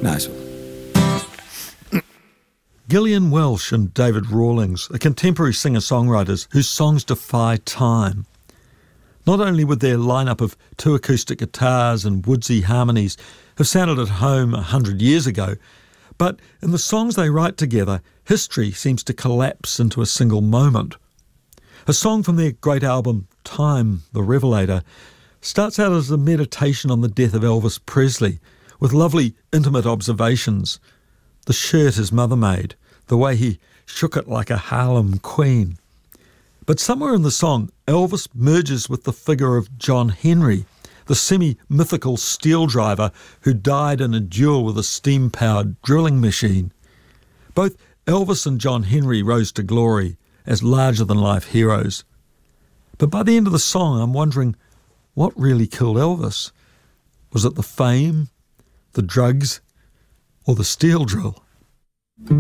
Nice one. Gillian Welch and David Rawlings are contemporary singer-songwriters whose songs defy time. Not only would their lineup of 2 acoustic guitars and woodsy harmonies have sounded at home 100 years ago, but in the songs they write together, history seems to collapse into a single moment. A song from their great album, Time, the Revelator, starts out as a meditation on the death of Elvis Presley, with lovely intimate observations. The shirt his mother made, the way he shook it like a Harlem queen. But somewhere in the song, Elvis merges with the figure of John Henry, the semi-mythical steel driver who died in a duel with a steam-powered drilling machine. Both Elvis and John Henry rose to glory as larger-than-life heroes. But by the end of the song, I'm wondering, what really killed Elvis? Was it the fame, the drugs, or the steel drill?